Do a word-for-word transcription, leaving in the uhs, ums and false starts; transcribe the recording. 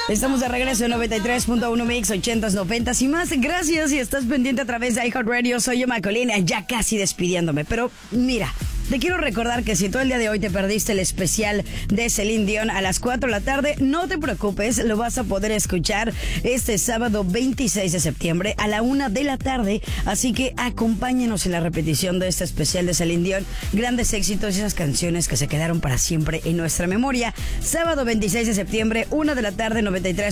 Estamos de regreso en noventa y tres punto uno Mix, ochentas, noventas y más. Gracias si estás pendiente a través de iHeartRadio. Soy Emma Colina, ya casi despidiéndome. Pero mira, te quiero recordar que si tú el día de hoy te perdiste el especial de Celine Dion a las cuatro de la tarde, no te preocupes, lo vas a poder escuchar este sábado veintiséis de septiembre a la una de la tarde. Así que acompáñenos en la repetición de este especial de Celine Dion. Grandes éxitos y esas canciones que se quedaron para siempre en nuestra memoria. Sábado veintiséis de septiembre, una de la tarde, noventa y tres